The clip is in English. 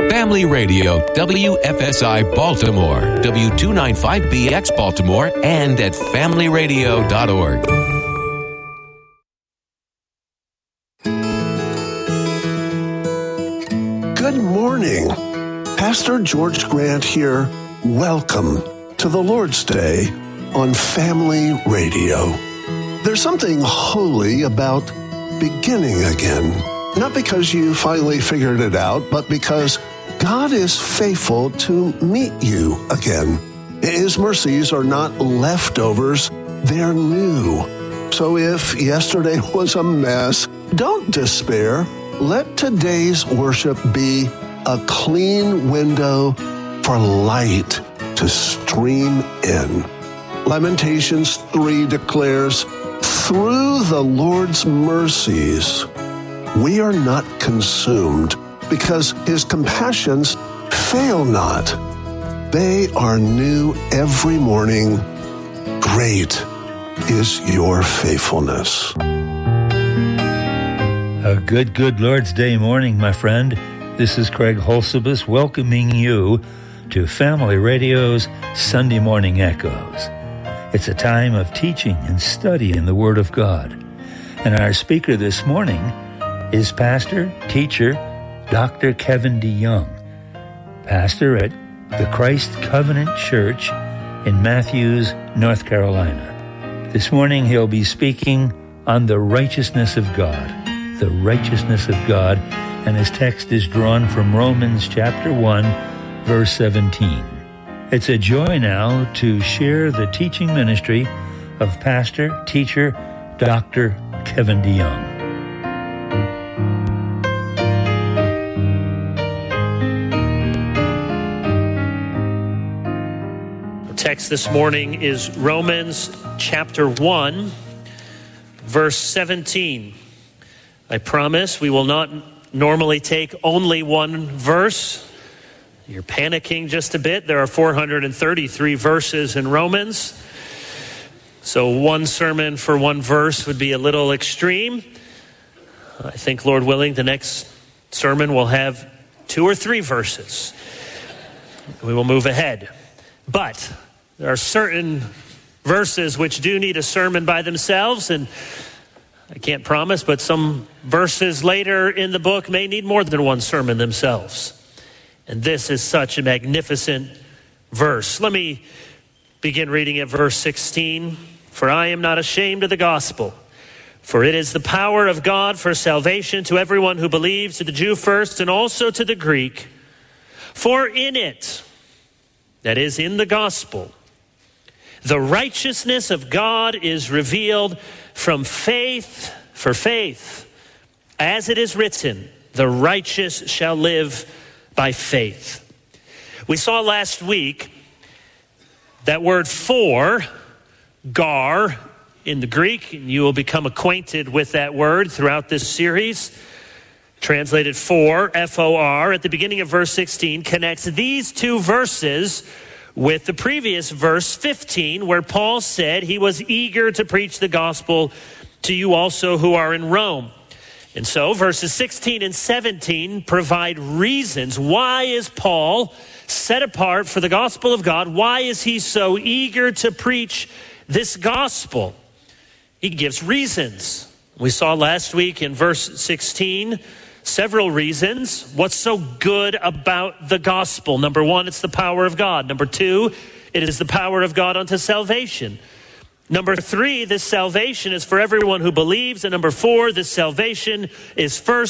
Family Radio, WFSI Baltimore, W295BX Baltimore, and at familyradio.org. Good morning. Pastor George Grant here. Welcome to the Lord's Day on Family Radio. There's something holy about beginning again. Not because you finally figured it out, but because God is faithful to meet you again. His mercies are not leftovers, they're new. So if yesterday was a mess, don't despair. Let today's worship be a clean window for light to stream in. Lamentations 3 declares, "Through the Lord's mercies, we are not consumed, because his compassions fail not. They are new every morning. Great is your faithfulness." A good Lord's Day morning, my friend. This is Craig Holsebus welcoming you to Family Radio's Sunday Morning Echoes. It's a time of teaching and study in the Word of God. And our speaker this morning is pastor, teacher, Dr. Kevin DeYoung, pastor at the Christ Covenant Church in Matthews, North Carolina. This morning he'll be speaking on the righteousness of God, and his text is drawn from Romans chapter 1, verse 17. It's a joy now to share the teaching ministry of pastor, teacher, Dr. Kevin DeYoung. Text this morning is Romans chapter 1, verse 17. I promise we will not normally take only one verse. You're panicking just a bit. There are 433 verses in Romans. So one sermon for one verse would be a little extreme. I think, Lord willing, the next sermon will have 2 or 3 verses. We will move ahead. But there are certain verses which do need a sermon by themselves, and I can't promise, but some verses later in the book may need more than one sermon themselves. And this is such a magnificent verse. Let me begin reading at verse 16. "For I am not ashamed of the gospel, for it is the power of God for salvation to everyone who believes, to the Jew first and also to the Greek. For in it," that is, in the gospel, "the righteousness of God is revealed from faith for faith. As it is written, the righteous shall live by faith." We saw last week that word for, gar, in the Greek, and you will become acquainted with that word throughout this series. Translated for, F-O-R, at the beginning of verse 16, connects these 2 verses with the previous verse 15, where Paul said he was eager to preach the gospel to you also who are in Rome. And so verses 16 and 17 provide reasons. Why is Paul set apart for the gospel of God? Why is he so eager to preach this gospel? He gives reasons. We saw last week in verse 16 several reasons. What's so good about the gospel? Number 1, it's the power of God. Number 2, it is the power of God unto salvation. Number 3, this salvation is for everyone who believes. And number 4, this salvation is first